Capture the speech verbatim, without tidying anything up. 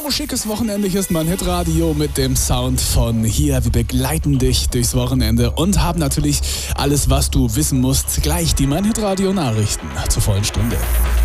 So schickes Wochenende. Hier ist mein Hitradio mit dem Sound von hier. Wir begleiten dich durchs Wochenende und haben natürlich alles, was du wissen musst. Gleich die mein Hitradio Nachrichten zur vollen Stunde.